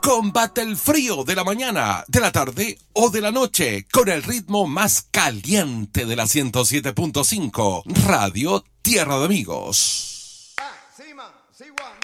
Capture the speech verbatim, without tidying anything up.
Combate el frío de la mañana, de la tarde o de la noche con el ritmo más caliente de la ciento siete punto cinco Radio Tierra de Amigos. Ah, sí, ma, sí,